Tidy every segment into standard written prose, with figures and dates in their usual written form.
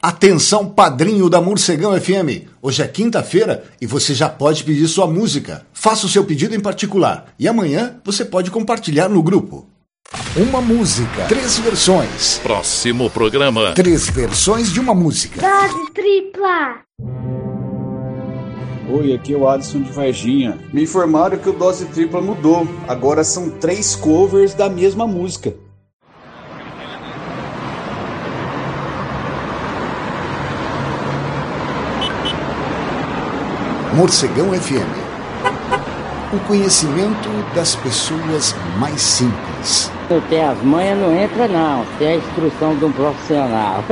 Atenção, padrinho da Morcegão FM. Hoje é quinta-feira e você já pode pedir sua música. Faça o seu pedido em particular e amanhã você pode compartilhar no grupo. Uma música, 3 versões. Próximo programa. 3 versões de uma música. Dose tripla. Oi, aqui é o Alisson de Varginha. Me informaram que o Dose Tripla mudou. Agora são 3 covers da mesma música. Morcegão FM. O conhecimento das pessoas mais simples. Eu tenho as manhas, não entra não. Tem a instrução de um profissional.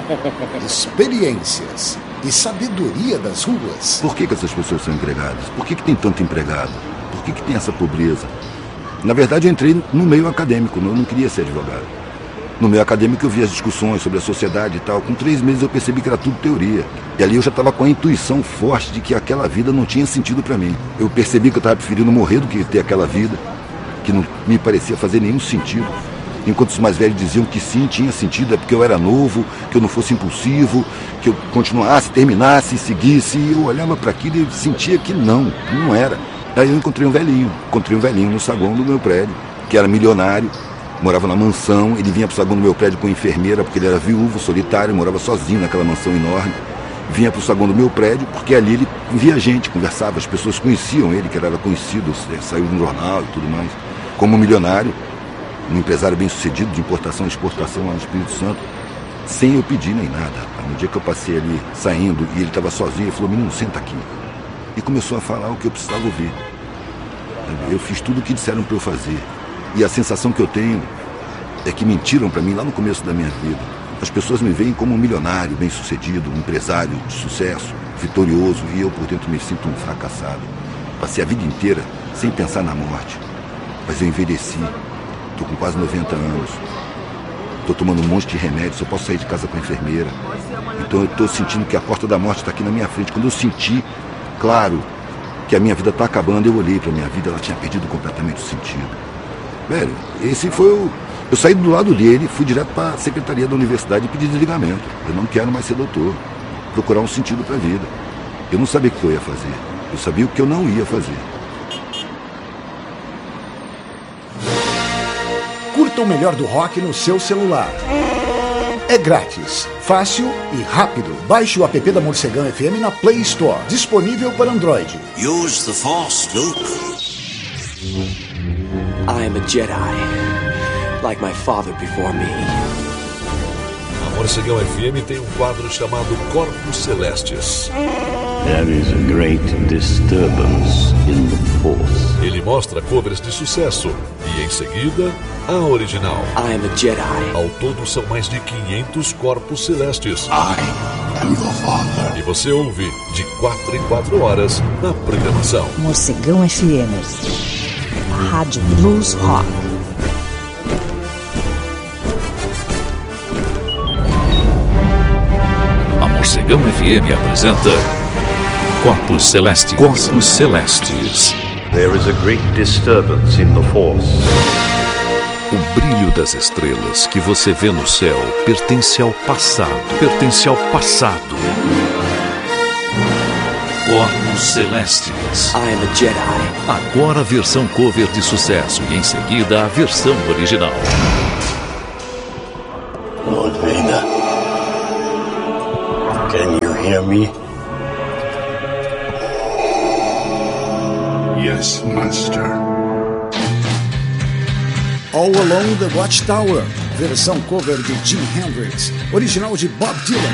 Experiências e sabedoria das ruas. Por que essas pessoas são empregadas? Por que tem tanto empregado? Por que tem essa pobreza? Na verdade, eu entrei no meio acadêmico, eu não queria ser advogado. No meio acadêmico eu vi as discussões sobre a sociedade e tal. Com 3 meses eu percebi que era tudo teoria. E ali eu já estava com a intuição forte de que aquela vida não tinha sentido para mim. Eu percebi que eu estava preferindo morrer do que ter aquela vida, que não me parecia fazer nenhum sentido. Enquanto os mais velhos diziam que sim, tinha sentido, é porque eu era novo, que eu não fosse impulsivo, que eu continuasse, terminasse, seguisse. E eu olhava para aquilo e sentia que não era. Aí eu encontrei um velhinho no saguão do meu prédio, que era milionário, morava na mansão. Ele vinha pro saguão do meu prédio com enfermeira, porque ele era viúvo, solitário, morava sozinho naquela mansão enorme. Vinha pro saguão do meu prédio, porque ali ele via gente, conversava, as pessoas conheciam ele, que ele era conhecido, saiu no jornal e tudo mais. Como milionário, um empresário bem sucedido de importação e exportação lá no Espírito Santo, sem eu pedir nem nada. No dia que eu passei ali saindo e ele estava sozinho, ele falou: menino, senta aqui. E começou a falar o que eu precisava ouvir. Eu fiz tudo o que disseram para eu fazer. E a sensação que eu tenho é que mentiram para mim lá no começo da minha vida. As pessoas me veem como um milionário, bem-sucedido, um empresário de sucesso, vitorioso, e eu por dentro me sinto um fracassado. Passei a vida inteira sem pensar na morte. Mas eu envelheci. Estou com quase 90 anos. Estou tomando um monte de remédios, só posso sair de casa com a enfermeira. Então eu estou sentindo que a porta da morte está aqui na minha frente. Quando eu senti, claro, que a minha vida está acabando, eu olhei para a minha vida, ela tinha perdido completamente o sentido. Velho, esse foi o... Eu saí do lado dele, fui direto para a secretaria da universidade e pedi desligamento. Eu não quero mais ser doutor. Procurar um sentido para a vida. Eu não sabia o que eu ia fazer. Eu sabia o que eu não ia fazer. Curta o melhor do rock no seu celular. É grátis, fácil e rápido. Baixe o app da Morcegão FM na Play Store. Disponível para Android. Use the Force, Luke. I am a Jedi, like my father before me. A Morcegão FM tem um quadro chamado Corpos Celestes. There is a great disturbance in the Force. Ele mostra covers de sucesso e, em seguida, a original. I am a Jedi. Ao todo, são mais de 500 corpos celestes. I am your father. E você ouve de 4 em 4 horas na programação. Morcegão FM. Rádio Blues Rock. A Morcegão FM apresenta Corpos Celestes. Corpos Celestes. There is a great disturbance in the Force. O brilho das estrelas que você vê no céu pertence ao passado. Pertence ao passado. Corpos Celestes. I am a Jedi. Agora a versão cover de sucesso e em seguida a versão original. Lord Vader, can you hear me? Yes, Master. All Along the Watchtower. Versão cover de Jimi Hendrix. Original de Bob Dylan.